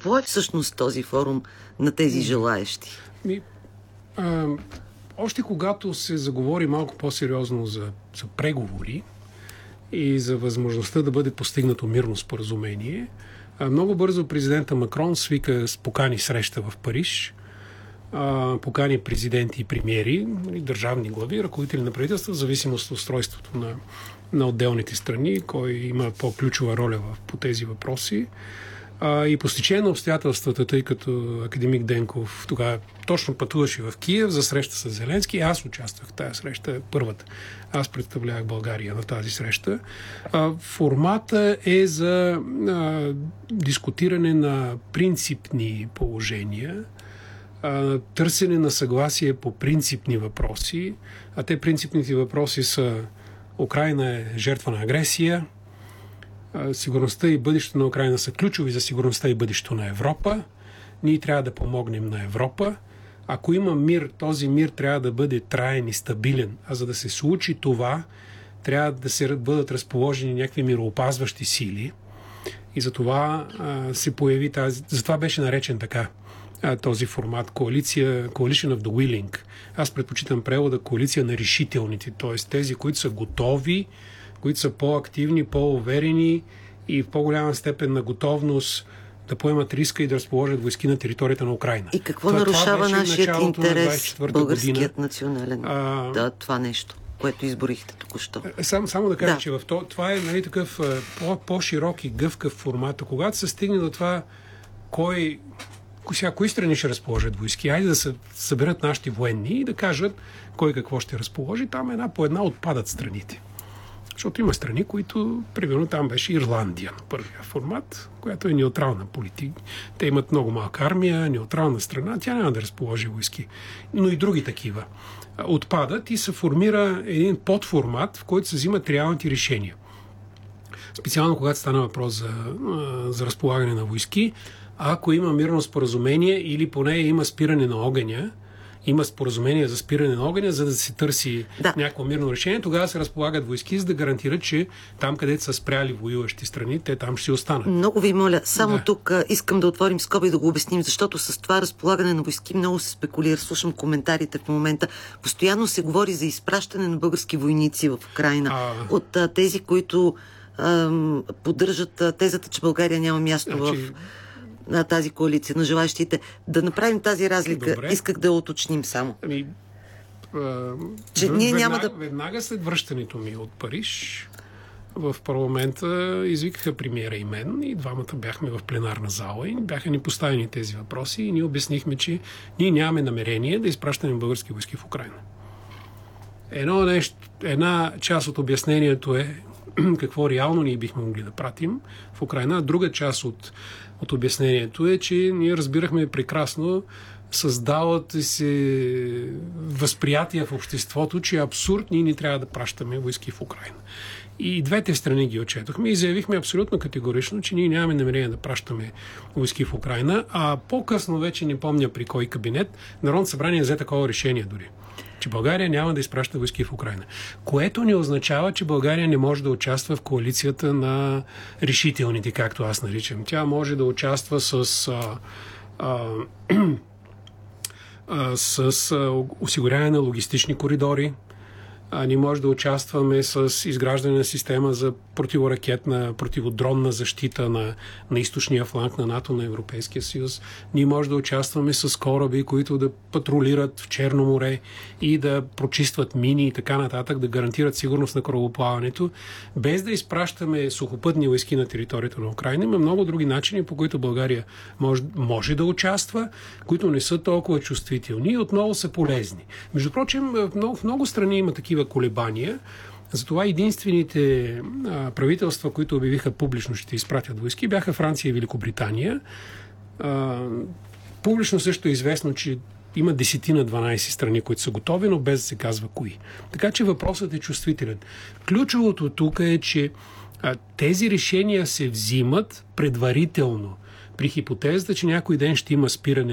Какво е всъщност този форум на тези желаещи? Още когато се заговори малко по-сериозно за преговори и за възможността да бъде постигнато мирно споразумение, много бързо президента Макрон покани среща в Париж, покани президенти и премиери, държавни глави, ръководители на правителства, в зависимост от устройството на отделните страни, кой има по-ключова роля по тези въпроси. И по стечение на обстоятелствата, тъй като академик Денков тогава точно пътуваше в Киев за среща с Зеленски, аз участвах в тази среща, първата. Аз представлявах България на тази среща. Формата е за дискутиране на принципни положения, търсене на съгласие по принципни въпроси, а те принципните въпроси са: Украйна е жертва на агресия, сигурността и бъдещето на Украйна са ключови за сигурността и бъдещето на Европа. Ние трябва да помогнем на Европа. Ако има мир, този мир трябва да бъде траен и стабилен. А за да се случи това, трябва да бъдат разположени някакви мироопазващи сили. И затова се появи затова беше наречен така този формат Coalition of the Willing. Аз предпочитам превода коалиция на решителните, т.е. тези, които са готови, които са по-активни, по-уверени и в по-голяма степен на готовност да поемат риска и да разположат войски на територията на Украйна. И какво нарушава нашият интерес, българският национален? Това нещо, което изборихте току-що. Само да кажа, че това е такъв по-широк и гъвкав формат. Когато се стигне до това, кои страни ще разположат войски, айде да се съберат нашите военни и да кажат кой какво ще разположи, там една по една отпадат страните. Защото има страни, които, примерно там беше Ирландия на първия формат, която е неутрална политика. Те имат много малка армия, неутрална страна, тя няма да разположи войски. Но и други такива отпадат и се формира един подформат, в който се взимат реалните решения. Специално когато стана въпрос за разполагане на войски, ако има мирно споразумение или поне има спиране на огъня, има споразумение за спиране на огъня, за да се търси някакво мирно решение, тогава се разполагат войски, за да гарантират, че там, където са спряли воюващи страни, те там ще си останат. Много ви моля, само тук искам да отворим скоби и да го обясним, защото с това разполагане на войски много се спекулира. Слушам коментарите в момента. Постоянно се говори за изпращане на български войници в Украйна от тези, които поддържат тезата, че България няма място в на тази коалиция, на желащите. Да направим тази разлика. Добре. Исках да уточним само. Че ние няма да... Веднага след връщането ми от Париж в парламента извикаха премиера и мен и двамата бяхме в пленарна зала и бяха ни поставени тези въпроси и ние обяснихме, че ние нямаме намерение да изпращаме български войски в Украйна. Една част от обяснението е какво реално ние бихме могли да пратим в Украйна, а друга част от обяснението е, че ние разбирахме прекрасно създават се възприятия в обществото, че е абсурд, ние не трябва да пращаме войски в Украйна. И двете страни ги отчетохме и заявихме абсолютно категорично, че ние нямаме намерение да пращаме войски в Украйна, а по-късно вече не помня при кой кабинет, Народното събрание взе такова решение дори, че България няма да изпраща войски в Украйна. Което не означава, че България не може да участва в коалицията на решителните, както аз наричам. Тя може да участва с осигуряване на логистични коридори. Ние може да участваме с изграждане на система за противоракетна, противодронна защита на източния фланг на НАТО, на Европейския съюз. Ние може да участваме с кораби, които да патрулират в Черно море и да прочистват мини и така нататък, да гарантират сигурност на корабоплаването, без да изпращаме сухопътни войски на територията на Украйна. Има много други начини, по които България може да участва, които не са толкова чувствителни и отново са полезни. Между прочим, в много страни има такива колебания. Затова единствените правителства, които обявиха публично, ще изпратят войски, бяха Франция и Великобритания. Публично също е известно, че има 10-12 страни, които са готови, но без да се казва кои. Така че въпросът е чувствителен. Ключовото тук е, че тези решения се взимат предварително, при хипотезата, че някой ден ще има спиране